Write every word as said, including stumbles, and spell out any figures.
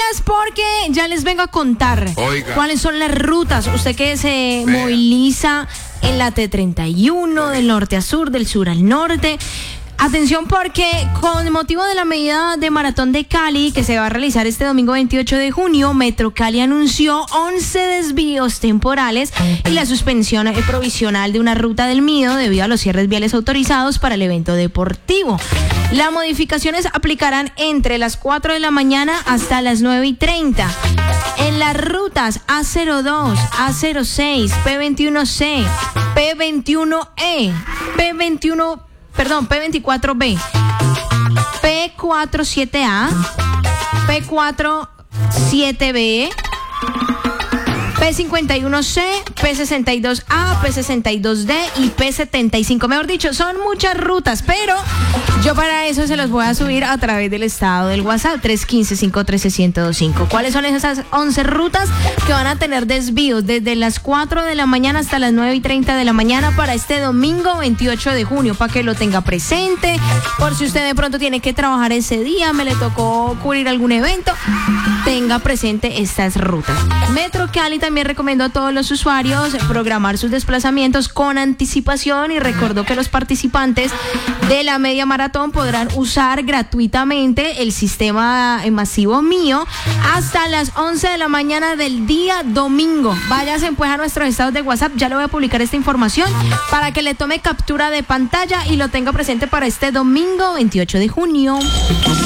pilas porque ya les vengo a contar Oiga. cuáles son las rutas. Usted que se Vea. moviliza en la T treinta y uno, del norte a sur, del sur al norte. Atención porque con motivo de la medida de Maratón de Cali que se va a realizar este domingo veintiocho de junio, Metro Cali anunció once desvíos temporales y la suspensión provisional de una ruta del Mido debido a los cierres viales autorizados para el evento deportivo. Las modificaciones aplicarán entre las cuatro de la mañana hasta las nueve y treinta. En las rutas A cero dos, A cero seis, P veintiuno C, P veintiuno E, P veintiuno Perdón, P veinticuatro B, P cuarenta y siete A, P cuarenta y siete B, P cincuenta y uno C, P sesenta y dos A, P sesenta y dos D y P setenta y cinco. Mejor dicho, son muchas rutas, pero yo para eso se los voy a subir a través del estado del WhatsApp tres uno cinco, cinco uno tres, uno cero dos cinco. ¿Cuáles son esas once rutas que van a tener desvíos desde las cuatro de la mañana hasta las nueve y treinta de la mañana para este domingo veintiocho de junio? Para que lo tenga presente, por si usted de pronto tiene que trabajar ese día, me le tocó cubrir algún evento, tenga presente estas rutas. Metro Cali también recomendó a todos los usuarios programar sus desplazamientos con anticipación y recordó que los participantes de la media maratón podrán usar gratuitamente el sistema masivo Mío hasta las once de la mañana del día domingo. Váyase pues a nuestros estados de WhatsApp, ya le voy a publicar esta información para que le tome captura de pantalla y lo tenga presente para este domingo veintiocho de junio.